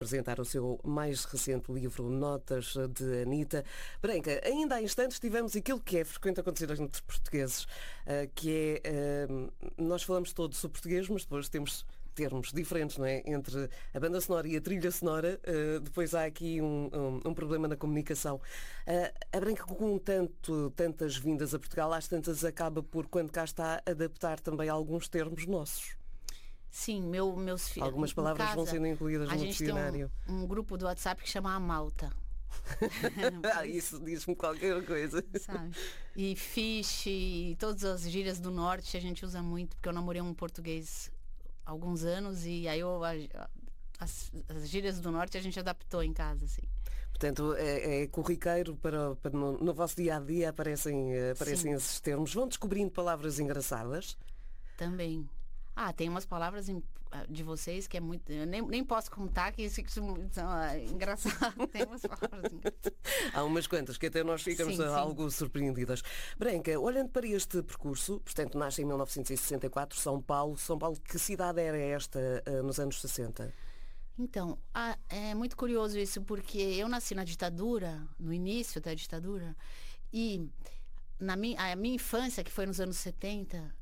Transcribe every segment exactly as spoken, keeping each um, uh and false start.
Apresentar o seu mais recente livro, Notas de Anita. Branca, ainda há instantes tivemos aquilo que é frequente acontecer entre portugueses, que é, nós falamos todos o português, mas depois temos termos diferentes, não é? Entre a banda sonora e a trilha sonora, depois há aqui um, um, um problema na comunicação. A Branca, com tanto, tantas vindas a Portugal, às tantas acaba por, quando cá está, adaptar também alguns termos nossos. Sim, meu, meus filhos. Algumas palavras casa, vão sendo incluídas no dicionário. A gente tem um, um grupo do WhatsApp que chama a Malta. Ah, isso diz-me qualquer coisa. Sabe? E fish, e todas as gírias do norte a gente usa muito, porque eu namorei um português há alguns anos e aí eu, as, as gírias do norte a gente adaptou em casa, assim. Portanto, é, é corriqueiro para, para no, no vosso dia-a-dia aparecem, aparecem esses termos. Vão descobrindo palavras engraçadas? Também. Ah, tem umas palavras de vocês que é muito... Eu nem, nem posso contar que isso são engraçado. Tem umas palavras engraçadas. Há umas quantas que até nós ficamos sim, sim. algo surpreendidas. Branca, olhando para este percurso, portanto, nasce em mil novecentos e sessenta e quatro, São Paulo. São Paulo, que cidade era esta uh, nos anos sessenta? Então, ah, é muito curioso isso, porque eu nasci na ditadura, no início da ditadura, e na minha, a minha infância, que foi nos anos setenta...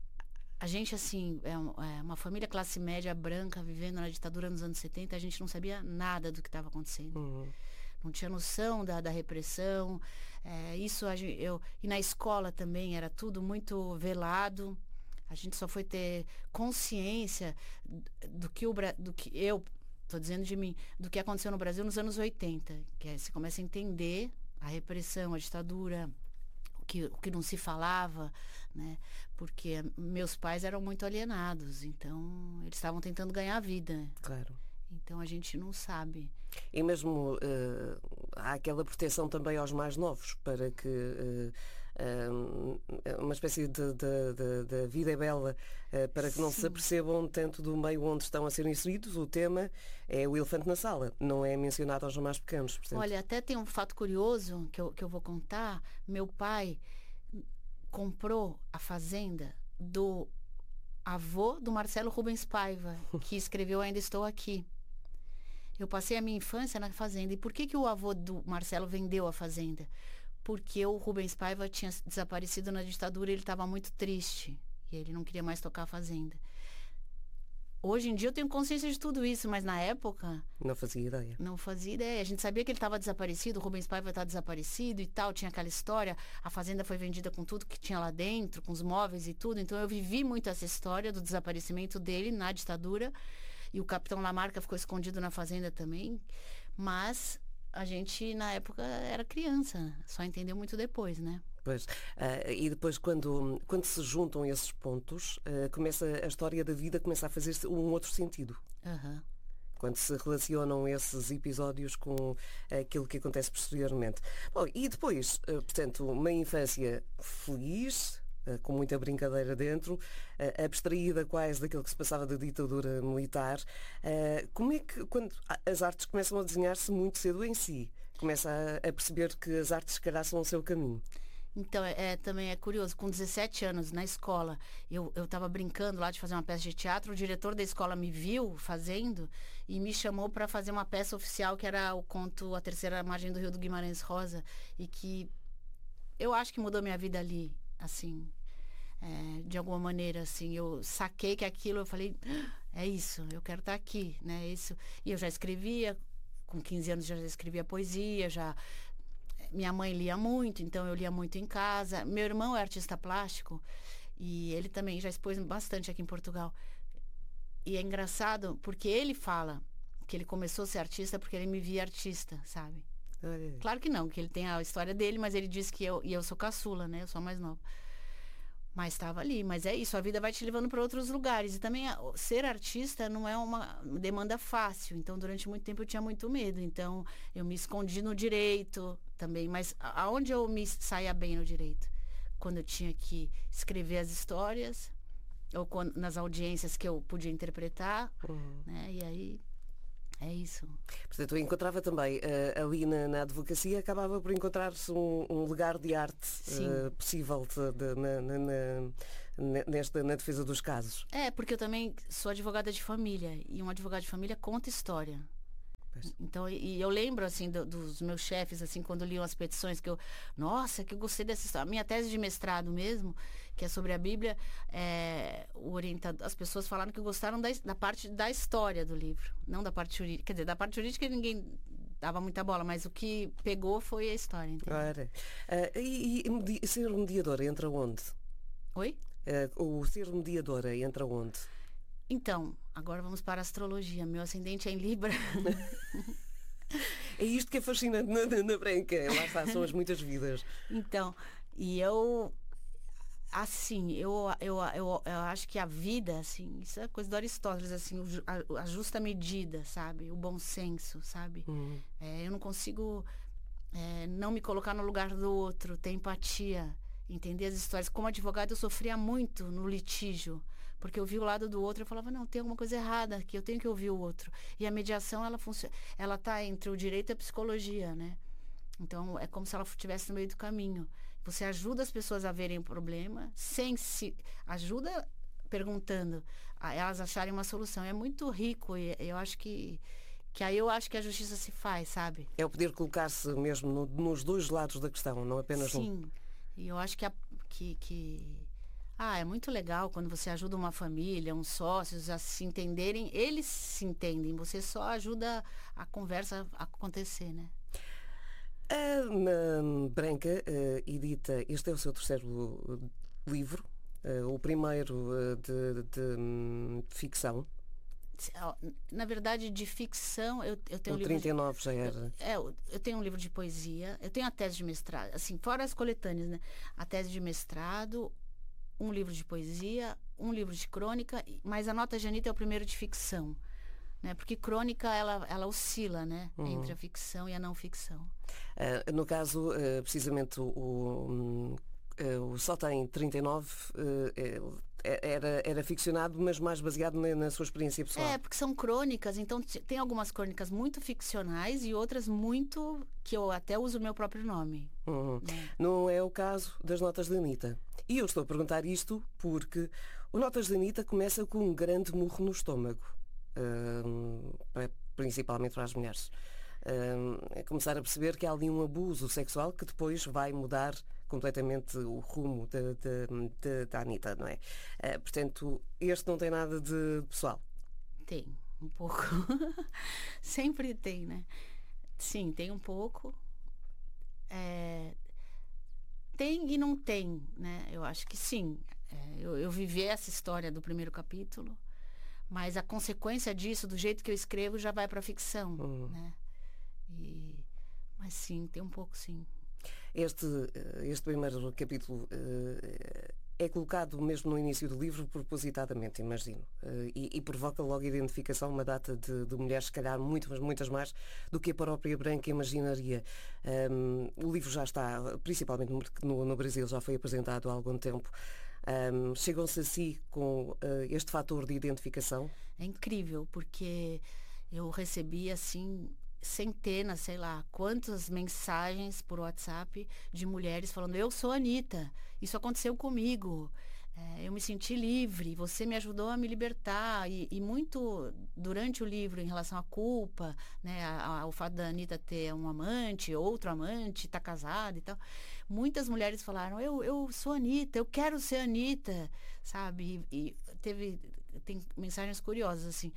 A gente, assim, é uma família classe média branca vivendo na ditadura nos anos setenta, a gente não sabia nada do que estava acontecendo. Uhum. Não tinha noção da, da repressão. É, isso a gente, eu, e na escola também era tudo muito velado. A gente só foi ter consciência do que, o, do que eu, estou dizendo de mim, do que aconteceu no Brasil nos anos oitenta. Que é, você começa a entender a repressão, a ditadura, Que, o que não se falava, né? Porque meus pais eram muito alienados, então eles estavam tentando ganhar a vida. Claro. Então a gente não sabe. E mesmo uh, há aquela proteção também aos mais novos, para que uh, uh, uma espécie de, de, de, de vida é bela, uh, para que não Sim. se apercebam tanto do meio onde estão a ser inseridos. O tema é o elefante na sala, não é mencionado aos mais pequenos. Portanto. Olha, até tem um fato curioso que eu, que eu vou contar. Meu pai comprou a fazenda do avô do Marcelo Rubens Paiva, que escreveu Ainda Estou Aqui. Eu passei a minha infância na fazenda. E por que que o avô do Marcelo vendeu a fazenda? Porque o Rubens Paiva tinha desaparecido na ditadura e ele estava muito triste. E ele não queria mais tocar a fazenda. Hoje em dia eu tenho consciência de tudo isso, mas na época... Não fazia ideia. Não fazia ideia. A gente sabia que ele estava desaparecido, o Rubens Paiva estava desaparecido e tal, tinha aquela história. A fazenda foi vendida com tudo que tinha lá dentro, com os móveis e tudo. Então eu vivi muito essa história do desaparecimento dele na ditadura. E o capitão Lamarca ficou escondido na fazenda também. Mas a gente, na época, era criança. Só entendeu muito depois, né? Pois. Uh, e depois, quando, quando se juntam esses pontos, uh, começa a história da vida começa a fazer um outro sentido. Uhum. Quando se relacionam esses episódios com aquilo que acontece posteriormente. Bom, e depois, uh, portanto, uma infância feliz, com muita brincadeira dentro, abstraída quase daquilo que se passava da ditadura militar. Como é que, quando as artes começam a desenhar-se muito cedo em si, começa a, a perceber que as artes se calhar são o seu caminho? Então, é, também é curioso, com dezessete anos, na escola, eu estava brincando lá de fazer uma peça de teatro, o diretor da escola me viu fazendo e me chamou para fazer uma peça oficial, que era o conto A Terceira Margem do Rio do Guimarães Rosa, e que eu acho que mudou minha vida ali, assim... É, de alguma maneira, assim, eu saquei que aquilo, eu falei, ah, é isso, eu quero estar aqui, né, isso. E eu já escrevia, com quinze anos já escrevia poesia, já... Minha mãe lia muito, então eu lia muito em casa. Meu irmão é artista plástico e ele também já expôs bastante aqui em Portugal. E é engraçado, porque ele fala que ele começou a ser artista porque ele me via artista, sabe? É. Claro que não, que ele tem a história dele, mas ele diz que eu... E eu sou caçula, né, eu sou a mais nova. Mas estava ali, mas é isso, a vida vai te levando para outros lugares. E também ser artista não é uma demanda fácil. Então, durante muito tempo eu tinha muito medo. Então, eu me escondi no direito também. Mas aonde eu me saía bem no direito? Quando eu tinha que escrever as histórias, ou quando, nas audiências que eu podia interpretar, uhum. né? E aí... É isso. Portanto, eu encontrava também, uh, ali na, na advocacia, acabava por encontrar-se um, um lugar de arte uh, possível de, de, na, na, na, nesta, na defesa dos casos. É, porque eu também sou advogada de família, e um advogado de família conta história. Pois. Então, e eu lembro, assim, do, dos meus chefes, assim, quando liam as petições, que eu, nossa, que eu gostei dessa história. A minha tese de mestrado mesmo, que é sobre a Bíblia, é, o orientador, as pessoas falaram que gostaram da, da parte da história do livro, não da parte jurídica. Quer dizer, da parte jurídica ninguém dava muita bola, mas o que pegou foi a história, entendeu? Ora, uh, e, e medi- ser mediadora entra onde? Oi? Uh, o ser mediadora entra onde? Então, agora vamos para a astrologia. Meu ascendente é em Libra. É isto que é fascinante na, na, na Branca. Lá está, são as muitas vidas. Então, e eu, assim, eu, eu, eu, eu acho que a vida, assim, isso é coisa do Aristóteles, assim, o ju- a, a justa medida, sabe? O bom senso, sabe? Uhum. É, eu não consigo é, não me colocar no lugar do outro, ter empatia, entender as histórias. Como advogada, eu sofria muito no litígio. Porque eu vi o lado do outro, eu falava, não, tem alguma coisa errada aqui, eu tenho que ouvir o outro. E a mediação, ela funciona, ela tá entre o direito e a psicologia, né? Então, é como se ela estivesse no meio do caminho. Você ajuda as pessoas a verem o problema, sem se... Ajuda perguntando, a elas acharem uma solução. É muito rico e eu acho que... Que aí eu acho que a justiça se faz, sabe? É o poder colocar-se mesmo no- nos dois lados da questão, não apenas um. Sim. E eu acho que, a, que, que... Ah, é muito legal quando você ajuda uma família, uns sócios a se entenderem. Eles se entendem. Você só ajuda a conversa a acontecer, né? A Ana Branca uh, edita, este é o seu terceiro uh, livro, uh, o primeiro uh, de, de, hum, ficção. Na verdade, de ficção, eu, eu tenho O um livro... trinta e nove de, já era. É, eu, eu tenho um livro de poesia, eu tenho a tese de mestrado, assim, fora as coletâneas, né? A tese de mestrado, um livro de poesia, um livro de crônica, mas a Nota de Anitta é o primeiro de ficção, né? Porque crônica, ela, ela oscila, né? Uhum. Entre a ficção e a não ficção. Uh, no caso, uh, precisamente, o, o, uh, o Só Tem trinta e nove uh, era, era ficcionado, mas mais baseado na, na sua experiência pessoal. É, porque são crônicas, então t- tem algumas crônicas muito ficcionais e outras muito que eu até uso o meu próprio nome. Uhum. Né? Não é o caso das Notas de Anitta. E eu estou a perguntar isto porque o Notas de Anitta começa com um grande murro no estômago, hum, é principalmente para as mulheres. Hum, é começar a perceber que há ali um abuso sexual que depois vai mudar completamente o rumo da, da, da, da Anitta, não é? Uh, portanto, este não tem nada de pessoal. Tem, um pouco. Sempre tem, né? Sim, tem um pouco. É... Tem e não tem, né? Eu acho que sim. É, eu, eu vivi essa história do primeiro capítulo, mas a consequência disso, do jeito que eu escrevo, já vai para a ficção, Uhum. né? E... Mas sim, tem um pouco, sim. Este, este primeiro capítulo uh, é colocado mesmo no início do livro propositadamente, imagino, uh, e, e provoca logo a identificação, uma data de, de mulheres, se calhar muitas, muitas mais do que a própria Branca imaginaria. Um, o livro já está, principalmente no, no Brasil, já foi apresentado há algum tempo. Um, chegam-se a si com uh, este fator de identificação? É incrível, porque eu recebi, assim, centenas, sei lá, quantas mensagens por WhatsApp de mulheres falando, eu sou a Anitta, isso aconteceu comigo, é, eu me senti livre, você me ajudou a me libertar. E, e muito durante o livro, em relação à culpa, né, ao fato da Anitta ter um amante, outro amante, estar tá casada e tal, muitas mulheres falaram, eu, eu sou a Anitta, eu quero ser a Anitta, sabe? E, e teve, tem mensagens curiosas, assim,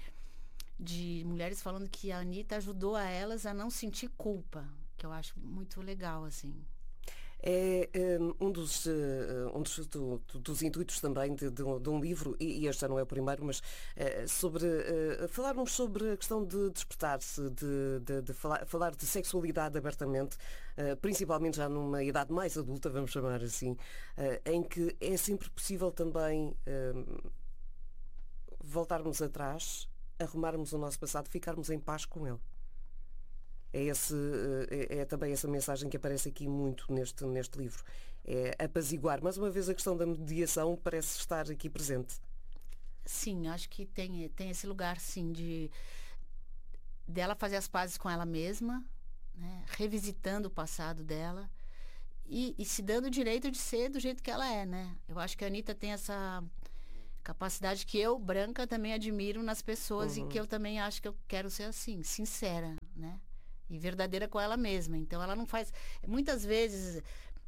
de mulheres falando que a Anitta ajudou a elas a não sentir culpa, que eu acho muito legal, assim. É um, um, dos, uh, um dos, do, dos intuitos também de, de, um, de um livro, e, e este já não é o primeiro, mas uh, sobre uh, falarmos sobre a questão de despertar-se, de, de, de falar, falar de sexualidade abertamente, uh, principalmente já numa idade mais adulta, vamos chamar assim, uh, em que é sempre possível também uh, voltarmos atrás, arrumarmos o nosso passado, ficarmos em paz com ele. É, esse, é, é também essa mensagem que aparece aqui muito neste, neste livro. É apaziguar. Mais uma vez a questão da mediação parece estar aqui presente. Sim, acho que tem, tem esse lugar, sim, de dela fazer as pazes com ela mesma, né, revisitando o passado dela e, e se dando o direito de ser do jeito que ela é, né? Eu acho que a Anitta tem essa Capacidade que eu, branca, também admiro nas pessoas Uhum. e que eu também acho que eu quero ser assim, sincera, né? E verdadeira com ela mesma. Então ela não faz. Muitas vezes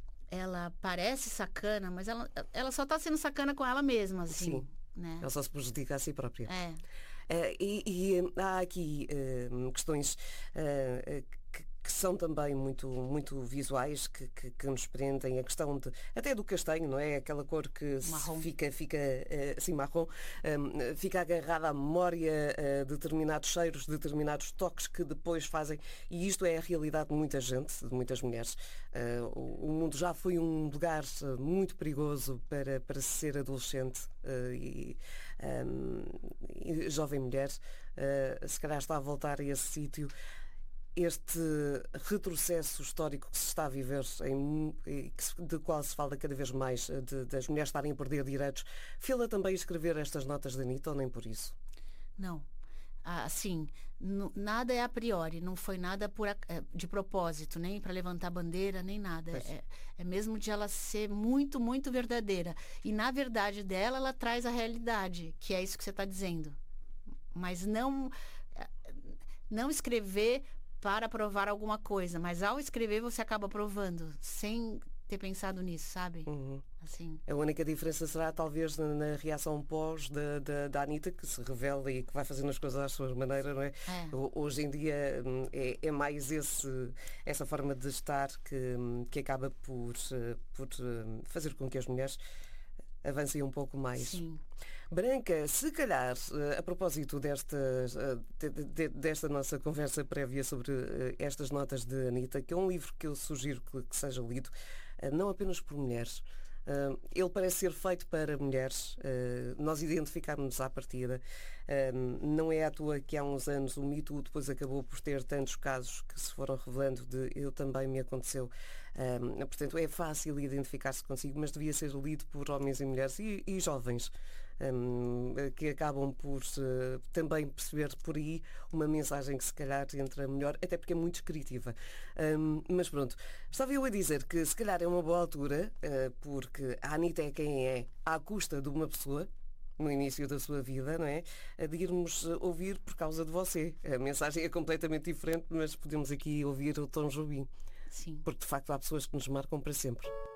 ela parece sacana, mas ela, ela só tá sendo sacana com ela mesma, assim. Sim. Né? Ela só se prejudica a si própria. É. Eh, e, e, eh, há aqui eh, questões eh, eh, que, que são também muito, muito visuais, que, que, que nos prendem. A questão de, até do castanho, não é? Aquela cor que se Marrom. fica, fica eh, assim, marrom, eh, fica agarrada à memória, eh, determinados cheiros, determinados toques que depois fazem. E isto é a realidade de muita gente, de muitas mulheres. Eh, o, o mundo já foi um lugar eh, muito perigoso para, para ser adolescente eh, e, um, e jovem mulher. Uh, se calhar está a voltar a esse sítio. Este retrocesso histórico que se está a viver, em, e que se- de qual se fala cada vez mais, eh, de- das mulheres estarem a perder direitos, fê-la também escrever estas notas de Anitta ou nem por isso? Não. Ah, assim, nu- nada é a priori, não foi nada por, ac- eh, de propósito, nem para levantar bandeira, nem nada. Pois. É, é mesmo de ela ser muito, muito verdadeira. E na verdade dela, ela traz a realidade, que é isso que você está dizendo. Mas não, eh, não escrever para provar alguma coisa, mas ao escrever você acaba provando, sem ter pensado nisso, sabe? Uhum. Assim. A única diferença será talvez na, na reação pós da, da, da Anitta, que se revela e que vai fazendo as coisas à sua maneira, não é? É. Ho- Hoje em dia hum, é, é mais esse, essa forma de estar que, hum, que acaba por, eh, por hum, fazer com que as mulheres avancem um pouco mais. Sim. Branca, se calhar, eh, a propósito destas, eh, de- de- de- desta nossa conversa prévia sobre eh, estas notas de Anitta, que é um livro que eu sugiro que, que seja lido, eh, não apenas por mulheres. Eh, ele parece ser feito para mulheres. Eh, nós identificámos-nos à partida. Eh, não é à toa que há uns anos o Me Too depois acabou por ter tantos casos que se foram revelando de eu também me aconteceu. Eh, portanto, é fácil identificar-se consigo, mas devia ser lido por homens e mulheres e, e jovens. hum, que acabam por eh, também perceber por aí uma mensagem que se calhar entra melhor, até porque é muito descritiva. Hum, mas pronto, estava eu a dizer que se calhar é uma boa altura, eh, porque a Anitta é quem é, à custa de uma pessoa, no início da sua vida, não é? A de irmos eh, ouvir por causa de você. A mensagem é completamente diferente, mas podemos aqui ouvir o Tom Jobim, Sim. porque de facto há pessoas que nos marcam para sempre.